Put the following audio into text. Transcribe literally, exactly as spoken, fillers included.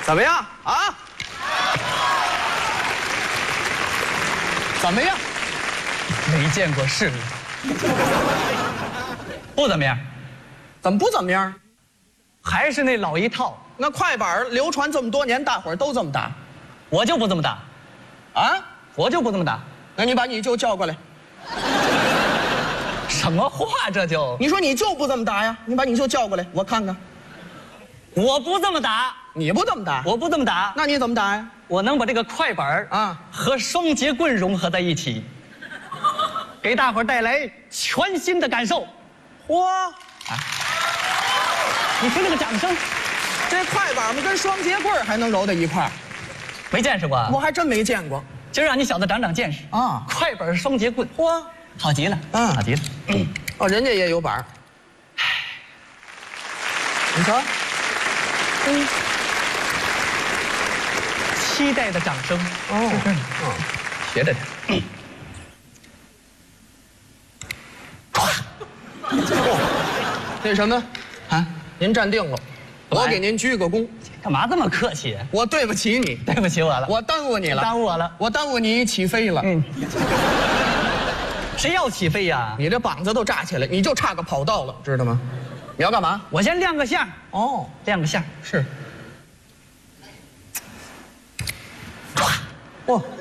怎么样啊？怎么样？ 没见过世面，不怎么样。 怎么不怎么样？ 还是那老一套。 那快板流传这么多年，大伙儿都这么打， 我就不这么打， 啊？ 我就不这么打。 那你把你舅叫过来。 什么话这就？ 你说你就不这么打呀？你把你舅叫过来，我看看。 我不这么打， 你不这么打， 我不这么打。 那你怎么打呀？ 我能把这个快板啊和双节棍融合在一起，给大伙儿带来全新的感受。 嚯！ 啊！你听这个掌声， 这快板嘛跟双节棍还能揉在一块儿， 没见识过？ 我还真没见过。 今儿让你小子长长见识啊！ 快板双节棍， 嚯， 好极了， 嗯， 好极了。 嗯，哦，人家也有板儿。你瞧， 嗯，期待的掌声哦， 在这里， 嗯， 学着点。 那什么， 啊， 您站定了，我给您鞠个躬。 干嘛这么客气？ 我对不起你， 对不起我了， 我耽误你了， 耽误我了， 我耽误你起飞了。 嗯，谁要起飞呀？ 你这膀子都炸起来，你就差个跑道了，知道吗？你要干嘛？ 我先亮个相。 哦， 亮个相是。哇，哇。